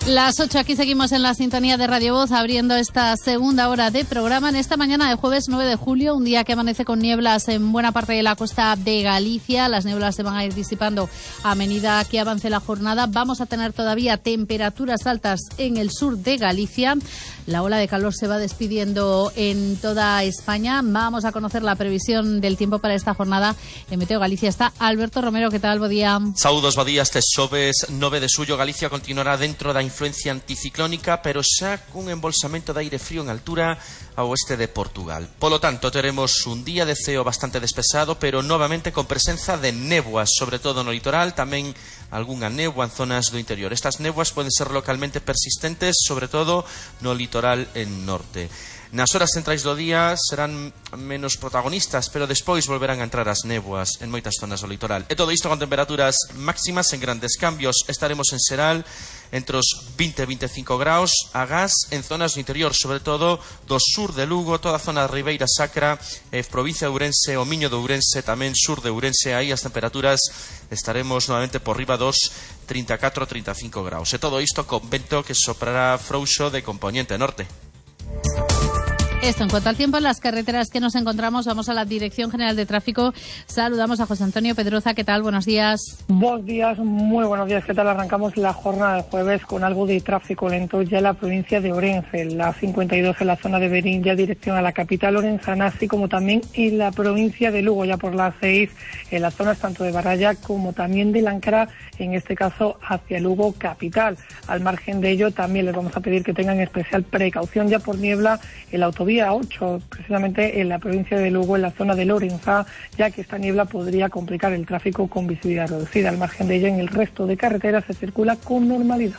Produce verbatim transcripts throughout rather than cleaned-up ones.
Las ocho, aquí seguimos en la sintonía de Radio Voz, abriendo esta segunda hora de programa en esta mañana de jueves nueve de julio, un día que amanece con nieblas en buena parte de la costa de Galicia. Las nieblas se van a ir disipando a medida que avance la jornada. Vamos a tener todavía temperaturas altas en el sur de Galicia. La ola de calor se va despidiendo en toda España. Vamos a conocer la previsión del tiempo para esta jornada. En Meteo Galicia está Alberto Romero. ¿Qué tal? Bo día. Saúdos, bo día. Este xoves nove de xullo Galicia continuará dentro da influencia anticiclónica, pero xa cun embolsamento de aire frío en altura ao oeste de Portugal. Polo tanto, teremos un día de ceo bastante despexado, pero novamente con presenza de néboas, sobre todo no litoral, tamén algunha néboa en zonas do interior. Estas néboas poden ser localmente persistentes, sobre todo no litoral en norte. Nas horas centrais do día serán menos protagonistas, pero despois volverán a entrar as néboas en moitas zonas do litoral. E todo isto con temperaturas máximas en grandes cambios. Estaremos en xeral entre os vinte e veinticinco graus a gas en zonas do interior, sobre todo do sur de Lugo, toda a zona de Ribeira Sacra, eh, provincia de Ourense, o Miño de Ourense, tamén sur de Ourense. Aí as temperaturas estaremos novamente por riba dos trinta e catro a trinta e cinco graus. E todo isto con vento que soprará frouxo de componente norte. Esto en cuanto al tiempo, en las carreteras que nos encontramos, vamos a la Dirección General de Tráfico. Saludamos a José Antonio Pedroza. ¿Qué tal? Buenos días. Buenos días, muy buenos días. ¿Qué tal? Arrancamos la jornada del jueves con algo de tráfico lento ya en la provincia de Orense, la cincuenta y dos en la zona de Berín, ya dirección a la capital orensana, así como también en la provincia de Lugo, ya por las seis, en las zonas tanto de Baralla como también de Lancara, en este caso hacia Lugo capital. Al margen de ello, también les vamos a pedir que tengan especial precaución ya por niebla en la autovía ocho, precisamente en la provincia de Lugo, en la zona de Lorenza, ya que esta niebla podría complicar el tráfico con visibilidad reducida. Al margen de ello, en el resto de carreteras se circula con normalidad.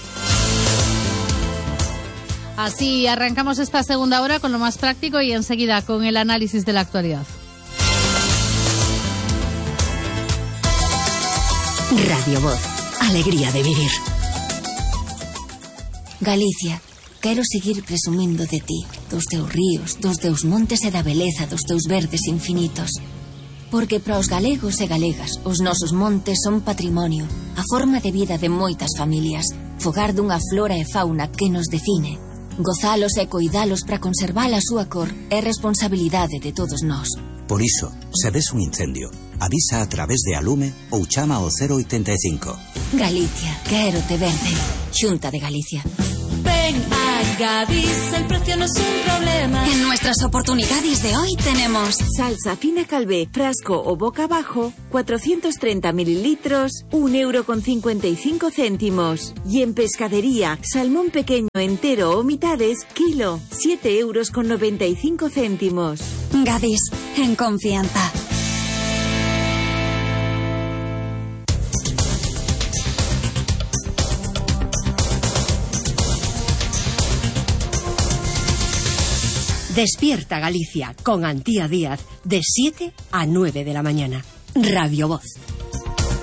Así arrancamos esta segunda hora con lo más práctico y enseguida con el análisis de la actualidad. Radio Voz, alegría de vivir. Galicia, quero seguir presumindo de ti, dos teus ríos, dos teus montes e da beleza dos teus verdes infinitos. Porque para os galegos e galegas, os nosos montes son patrimonio, a forma de vida de moitas familias, fogar dunha flora e fauna que nos define. Gozalos e coidalos para conservar a súa cor é responsabilidade de todos nós. Por iso, se ves un incendio, avisa a través de Alume ou chama ao cero oitenta e cinco. Galicia, quero te verde. Xunta de Galicia. Ven a Gadis, el precio no es un problema. En nuestras oportunidades de hoy tenemos salsa fina Calvé, frasco o boca abajo, cuatrocientos treinta mililitros, un euro con cincuenta y cinco céntimos. Y en pescadería, salmón pequeño entero o mitades, kilo, siete euros con noventa y cinco céntimos. Gadis, en confianza. Despierta Galicia con Antía Díaz de siete a nueve de la mañana. Radio Voz.